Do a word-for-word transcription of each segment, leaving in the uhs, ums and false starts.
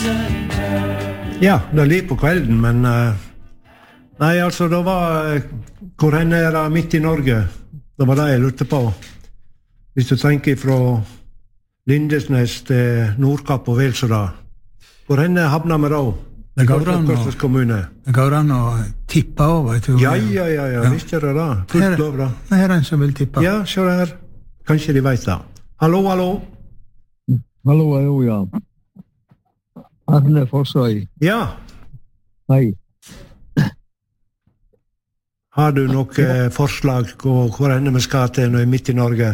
Ja, det er litt på kvelden, men uh, nei, altså, det var uh, hvor henne er det midt i Norge? Det var det jeg lurte på. Hvis du tenker fra Lindesnes til Nordkapp og Velsøra, hvor henne havner vi da? Det går an å, det går an å tippe over, vet du. Ja, ja, ja, ja, visst er det da. Fullt lov da. Det er en som vil tippe. Ja, se der. Kanskje de vet det. Hallo, hallo. Hallo, hallo, ja. Arne Forsøy. Ja. Hei. Har du nok eh, forslag på hvor henne vi skal til når vi er midt i Norge?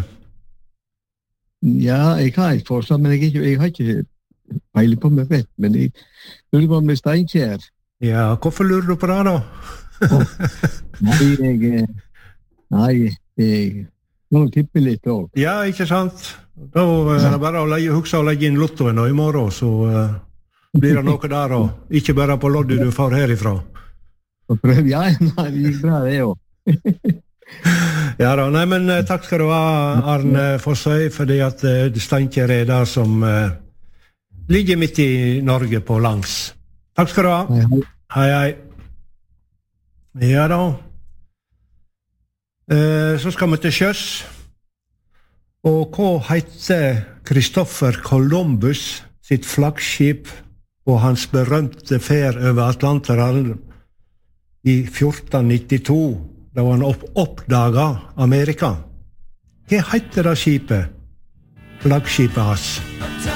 Ja, jeg har et forslag, men jeg, jeg har ikke peiling på meg vet, men jeg lurer på med Steinkjer. Ja, hvorfor lurer du på det da? oh, nei, jeg Nei, jeg må tippe litt også. Ja, ikke sant? Da er det bare å legge, huske å legge inn lottoen og i morgen, så uh, blir det noe der også. Ikke bare på loddet du får herifra. Prøv, ja, nei, det gikk bra det også. Ja da, nei, men uh, takk skal du ha, Arne Fossøy, fordi at uh, Steinkjer er der som uh, ligger midt i Norge på langs. Takk skal du ha. Hei, hei. Hei, hei. Ja da. Uh, så skal vi til sjøs. Og hva heter Christopher Columbus sitt flaggskip og hans berømte ferd over Atlanterhavn i fjorten nittito, da han opp oppdaga Amerika? Hva heter det skipet? Flaggskipet hans.